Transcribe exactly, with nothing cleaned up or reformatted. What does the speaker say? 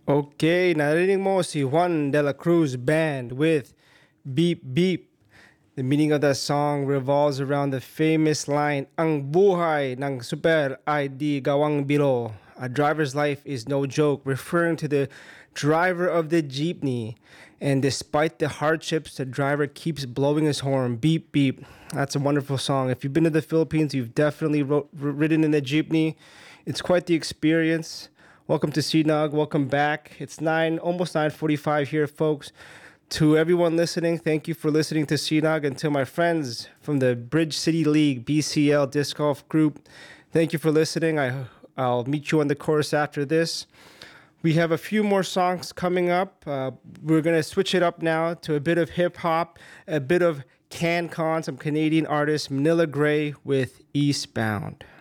Okay, narinig mo si Juan de la Cruz Band with Beep Beep. The meaning of that song revolves around the famous line, Ang buhay ng super I D gawang biro. A driver's life is no joke, referring to the driver of the jeepney. And despite the hardships, the driver keeps blowing his horn, beep beep. That's a wonderful song. If you've been to the Philippines, you've definitely ro- ridden in a jeepney. It's quite the experience. Welcome to C N U G. Welcome back. It's nine, almost nine forty-five here, folks. To everyone listening, thank you for listening to C N U G, and to my friends from the Bridge City League B C L Disc Golf Group, thank you for listening. I I'll meet you on the course after this. We have a few more songs coming up. Uh, we're gonna switch it up now to a bit of hip hop, a bit of CanCon, some Canadian artist Manila Gray with Eastbound.